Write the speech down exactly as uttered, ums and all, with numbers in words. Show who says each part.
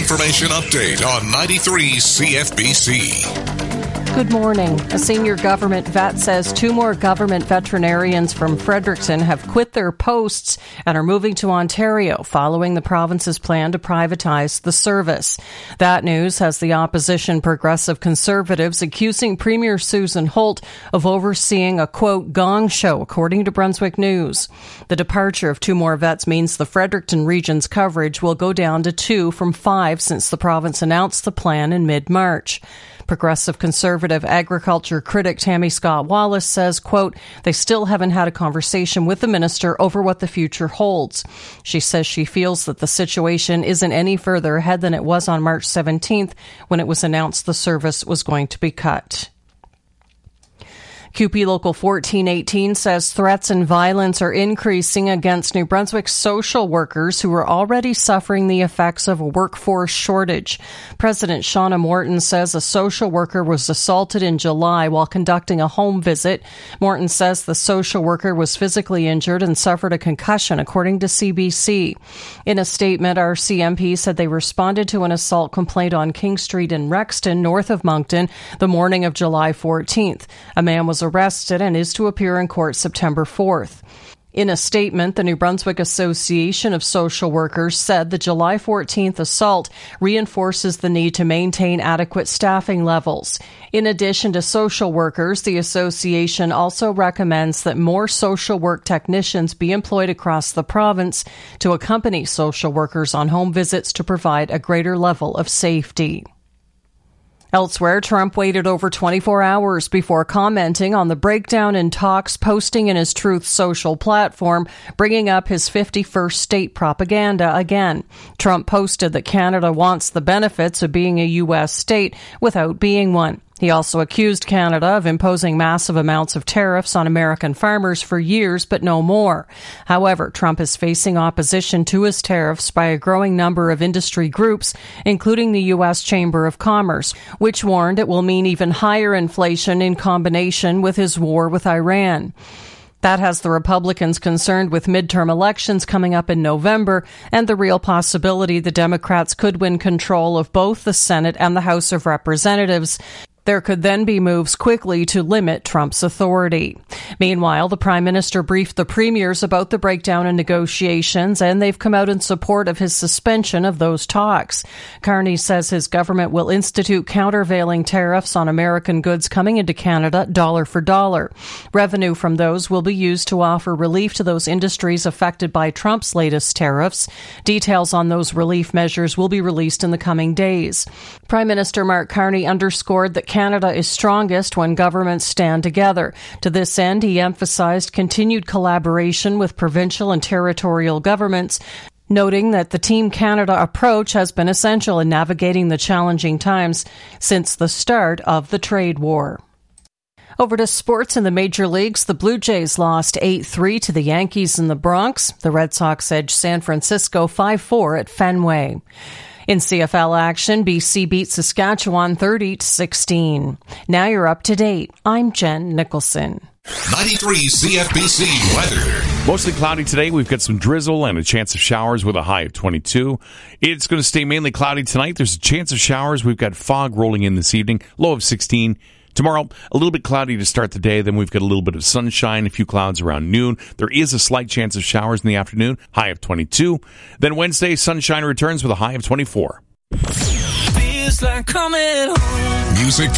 Speaker 1: information update on ninety-three C F B C.
Speaker 2: Good morning. A senior government vet says two more government veterinarians from Fredericton have quit their posts and are moving to Ontario following the province's plan to privatize the service. That news has the opposition Progressive Conservatives accusing Premier Susan Holt of overseeing a, quote, gong show, according to Brunswick News. The departure of two more vets means the Fredericton region's coverage will go down to two from five since the province announced the plan in mid-March. Progressive Conservative agriculture critic Tammy Scott Wallace says, quote, they still haven't had a conversation with the minister over what the future holds. She says she feels that the situation isn't any further ahead than it was on March seventeenth when it was announced the service was going to be cut. Q P Local fourteen eighteen says threats and violence are increasing against New Brunswick's social workers who are already suffering the effects of a workforce shortage. President Shauna Morton says a social worker was assaulted in July while conducting a home visit. Morton says the social worker was physically injured and suffered a concussion, according to C B C. In a statement, our C M P said they responded to an assault complaint on King Street in Rexton, north of Moncton, the morning of July fourteenth. A man was arrested and is to appear in court September fourth. In a statement, the New Brunswick Association of Social Workers said the July fourteenth assault reinforces the need to maintain adequate staffing levels. In addition to social workers, the association also recommends that more social work technicians be employed across the province to accompany social workers on home visits to provide a greater level of safety. Elsewhere, Trump waited over twenty-four hours before commenting on the breakdown in talks, posting in his Truth Social platform, bringing up his fifty-first state propaganda again. Trump posted that Canada wants the benefits of being a U S state without being one. He also accused Canada of imposing massive amounts of tariffs on American farmers for years, but no more. However, Trump is facing opposition to his tariffs by a growing number of industry groups, including the U S Chamber of Commerce, which warned it will mean even higher inflation in combination with his war with Iran. That has the Republicans concerned with midterm elections coming up in November and the real possibility the Democrats could win control of both the Senate and the House of Representatives. There could then be moves quickly to limit Trump's authority. Meanwhile, the Prime Minister briefed the premiers about the breakdown in negotiations, and they've come out in support of his suspension of those talks. Carney says his government will institute countervailing tariffs on American goods coming into Canada, dollar for dollar. Revenue from those will be used to offer relief to those industries affected by Trump's latest tariffs. Details on those relief measures will be released in the coming days. Prime Minister Mark Carney underscored that Canada is strongest when governments stand together. To this end, he emphasized continued collaboration with provincial and territorial governments, noting that the Team Canada approach has been essential in navigating the challenging times since the start of the trade war. Over to sports in the major leagues. The Blue Jays lost eight three to the Yankees in the Bronx. The Red Sox edged San Francisco five four at Fenway. In C F L action, B C beat Saskatchewan thirty to sixteen. Now you're up to date. I'm Jen Nicholson.
Speaker 1: ninety-three C F B C weather.
Speaker 3: Mostly cloudy today. We've got some drizzle and a chance of showers with a high of twenty-two. It's going to stay mainly cloudy tonight. There's a chance of showers. We've got fog rolling in this evening. Low of sixteen. Tomorrow, a little bit cloudy to start the day. Then we've got a little bit of sunshine, a few clouds around noon. There is a slight chance of showers in the afternoon, high of twenty-two. Then Wednesday, sunshine returns with a high of twenty-four.
Speaker 1: Feels like coming home. Music